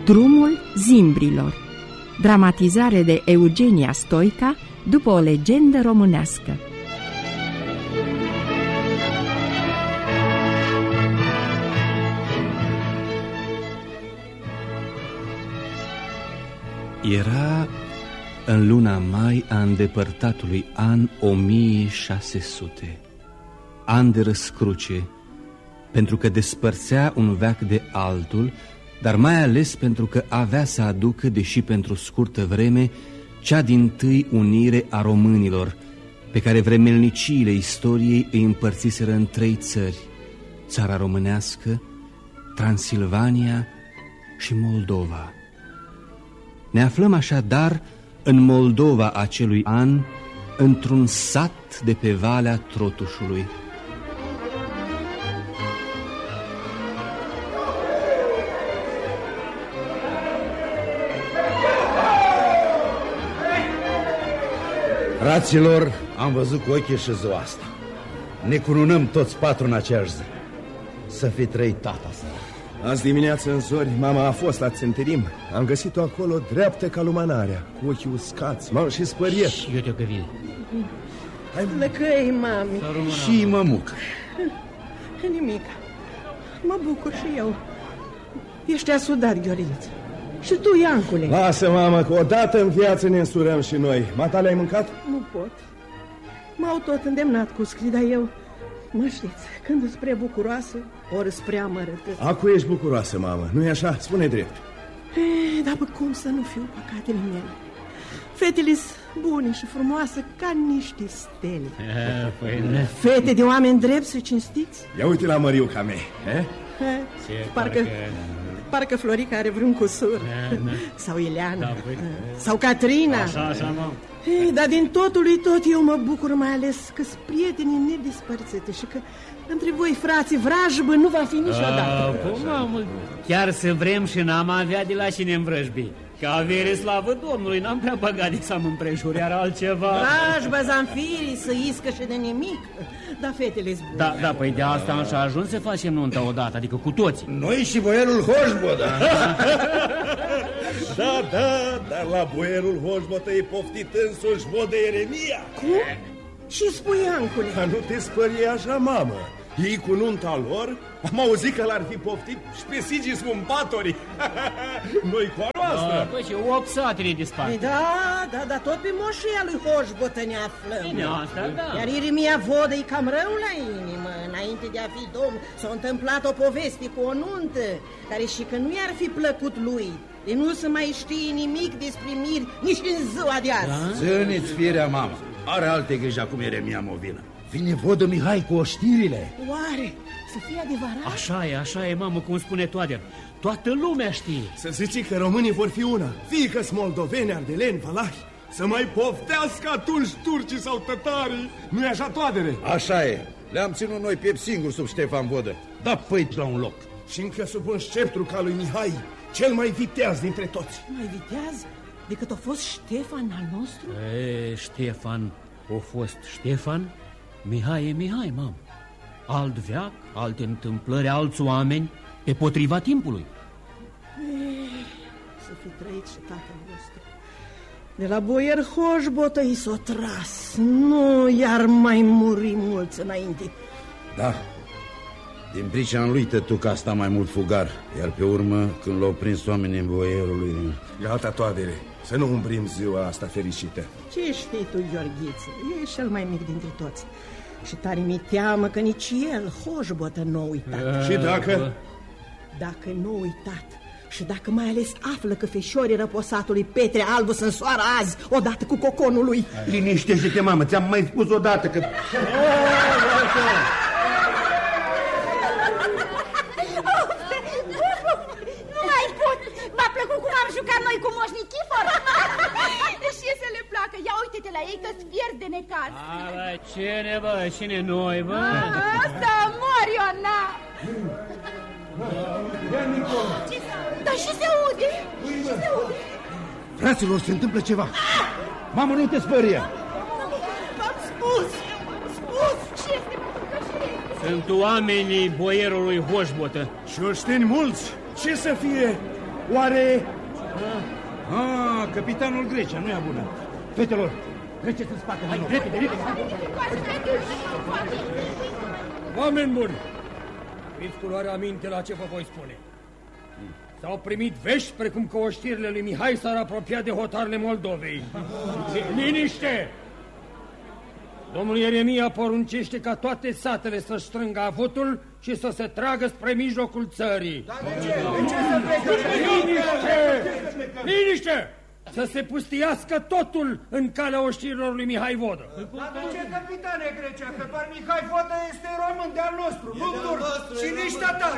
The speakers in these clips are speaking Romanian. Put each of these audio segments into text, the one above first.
Drumul zimbrilor. Dramatizare de Eugenia Stoica după o legendă românească. Era în luna mai a îndepărtatului an 1600, an de răscruce, pentru că despărțea un veac de altul, dar mai ales pentru că avea să aducă, deși pentru scurtă vreme, cea dintâi unire a românilor, pe care vremelniciile istoriei îi împărțiseră în 3 țări: țara românească, Transilvania și Moldova. Ne aflăm așadar în Moldova acelui an, într-un sat de pe Valea Trotușului. Fraților, am văzut cu ochii și ziua asta. Ne cununăm toți 4 în aceeași zi. Să fi trăit tata să. Azi dimineață în zori, mama a fost la ținterim. Am găsit-o acolo dreaptă ca lumânarea, cu ochii uscați, m-am și spăriet. Și eu te-o găvil. Hai lăcăi, mami. Și mămuc. Nimic. Mă bucur și eu. Ești asudat, Gheorghiță. Și tu, Iancule. Lasă, mamă, că odată în viață ne însurăm și noi. Matale, ai mâncat? Nu pot. M-au tot îndemnat cu scrii, dar eu... Mă știți, când îți prea bucuroasă, ori îți prea amărătă. Acu ești bucuroasă, mamă, nu-i așa? Spune drept. Dar bă, cum să nu fiu păcatele mele? Fetele-s bune și frumoase ca niște stele. Fete de oameni drepți și cinstiți. Ia uite la Măriuca mea. Parcă Florica are vreun cusur. Sau Ileana. Sau Catrina. Așa, mă. Dar din totul lui tot eu mă bucur, mai ales că-s prietenii nedespărțite și că între voi, frații, vrajbă nu va fi niciodată. Mamă, chiar să vrem și n-am avea de la cine învrăjbi. Ca avere, slavă Domnului, n-am prea băgat de să mă împrejur, iar altceva. Vrajbă, zanfirii, să iscă și de nimic. Da, fetele-s bune. Da, păi de asta am și ajuns să facem nunta odată, adică cu toții. Noi și boierul Hoșbotă. Da, dar la boierul Hoșbotă e poftit însuși Vodă Ieremia. Cum? Și spui, Iancule? Dar nu te spărie așa, mamă. Ei cu nunta lor, am auzit că l-ar fi poftit și pe Sigii Scumpatorii. Noi cu a noastră. Păi și 8 satele dispar. Da, tot pe moșia lui Hoșbotă ne aflăm. Bine, asta, da. Iar Ieremia Vodă e cam rău la inimă. Înainte de a fi domn, s-a întâmplat o poveste cu o nuntă, care și că nu i-ar fi plăcut lui. De nu se mai știe nimic despre mir nici în ziua de azi. Țâniți firea, mamă. Are alte grijă acum Ieremia Movină. Vine Vodă Mihai cu oștirile. Oare să fie adevărat? Așa e, mamă, cum spune Toader. Toată lumea știe. Să zici că românii vor fi una. Fie că-s moldoveni, ardeleni, valahi. Să mai poftească atunci turcii sau tătarii. Nu-i așa, Toadere? Așa e. Le-am ținut noi piept singur sub Ștefan Vodă. Da păi la un loc. Și încă sub un sceptru ca lui Mihai, cel mai viteaz dintre toți. Mai viteaz decât a fost Ștefan al nostru? Ștefan a fost Ștefan, Mihai e Mihai, mamă. Alt veac, alte întâmplări, alți oameni, pe potriva timpului. Să fi trăit și tatăl vostru. De la boier Hoșbotă i s-o tras. Nu iar mai muri mulți înainte. Da. Din pricina lui tătuca asta mai mult fugar. Iar pe urmă, când l-au prins oamenii în boierului... Gata, Toadere, să nu umbrim ziua asta fericită. Ce știi tu, Gheorghiță? E cel mai mic dintre toți. Și tare mi teamă că nici el, Hoșbotă, nu a uitat. Și dacă? Dacă nu a uitat și dacă mai ales află că feșorii răposatului Petre Albu sunt soară azi, odată cu coconul lui. Liniștește-te, mamă, ți-am mai spus odată că... Nu mai pot! V-a plăcut cum am jucat noi cu Moș Nichifor? Și să le placă, ia uite-te la ei că-ți pierd de necaz. Cine, bă, cine noi, bă? Asta, Moriona! Dar și se aude? Fraților, se întâmplă ceva. Mamă, nu te spărie. V-am spus! Ce este? Sunt oamenii boierului Hoșbotă. Și oșteni mulți. Ce să fie? Oare... Capitanul Grecia, nu e bună. Fetelor, treceți în spate. Hai, repede. Oameni buni, fiți cu luarea aminte la ce vă voi spune. S-au primit vești precum că oștirile lui Mihai s-ar apropia de hotarele Moldovei. Liniște! Domnul Ieremia poruncește ca toate satele să strângă avutul și să se tragă spre mijlocul țării. Liniște! Să se pustiască totul în calea oștirilor lui Mihai Vodă. Dar de ce, capitane Grecia, că doar Mihai Vodă este român de-al nostru, nu turc și nici tatar.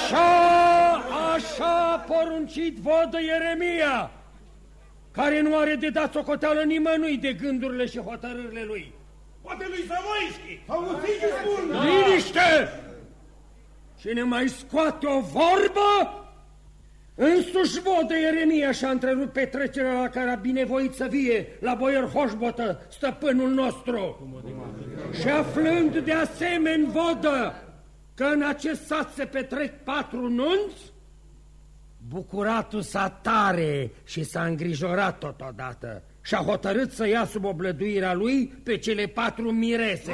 Așa a poruncit Vodă Ieremia, care nu are de dat socoteală nimănui de gândurile și hotărârile lui. Poate lui Zamoischi! Auziți, spun! Liniște! Cine mai scoate o vorbă, însuși Vodă Ieremia și-a întrerupt petrecerea la care a binevoit să vie la boier Hoșbotă, stăpânul nostru. Și aflând de asemenea Vodă că în acest sat se petrec 4 nunți, bucuratul s-a tare și s-a îngrijorat totodată și-a hotărât să ia sub oblăduirea lui pe cele 4 mirese.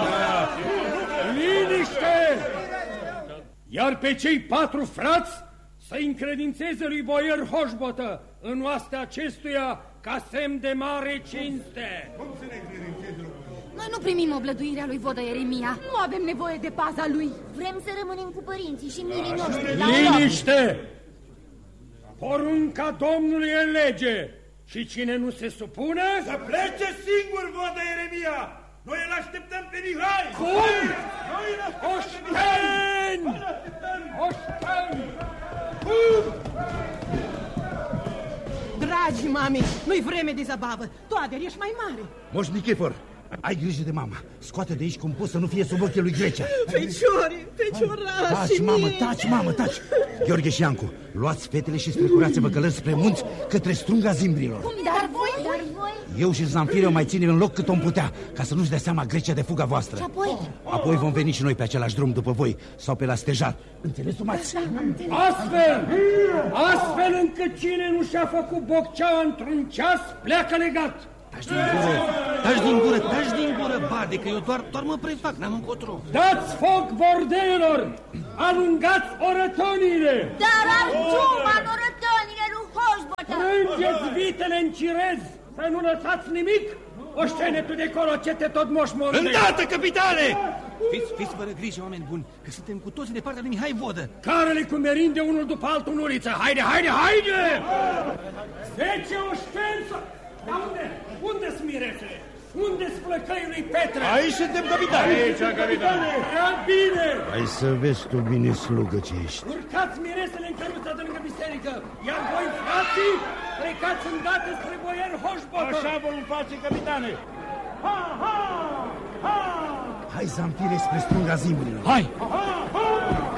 Liniște! Iar pe cei 4 frați să-i încredințeze lui boier Hoșbotă în oastea acestuia ca semn de mare cinste. Noi nu primim oblăduirea lui Vodă Ieremia. Nu avem nevoie de paza lui. Vrem să rămânem cu părinții și mirii noștri la Liniște! Porunca Domnului e lege și cine nu se supune... Să plece singur, Vodă Ieremia! Noi îl așteptăm pe Mihai! Cum? Oșteni! Oșteni! Dragi mami, nu-i vreme de zabavă. Tu, Ader, ești mai mare. Moș Nichifor, ai grijă de mama. Scoate de aici cum poți să nu fie sub ochii lui Grecia. Feciorașii mei. Taci, mamă, taci. Gheorghe și Iancu, luați fetele și strecurați-vă călări spre munți către strunga zimbrilor. Dar voi? Eu și Zanfire o mai ținem în loc cât om putea, ca să nu-și dea seama Grecia de fuga voastră. Și apoi? Apoi vom veni și noi pe același drum după voi sau pe la stejar. Înțeles, Mați? Astfel încât cine nu și-a făcut bocceaua într-un ceas, pleacă legat. Taci din gură, bade, că eu doar mă prefac, n-am încotro. Dați foc bordelor! Alungați orătonile! Dar arțuma-n orătonile lui Hoșbotă! Prângeți vitele în cirez, să nu lăsați nimic! Oștenetul de colo, ce te tot moșmorte! Îndată, capitane! Fiți fără grijă, oameni buni, că suntem cu toții de partea lui Mihai Vodă. Carele cu merinde unul după altul în uliță! Haide! 10 oșteni să... Dar unde-s mirețele? Unde-s flăcăii lui Petre? Aici suntem, capitane! Aici, capitane! Prea bine! Hai să vezi tu bine, slugă ce ești. Urcați miresele în căruța de lângă biserică, iar voi, frații, plecați îndată spre boier Hoșbotă! Așa vom face, capitane! Hai, Zanfire, spre strunga zimbrilor. Hai!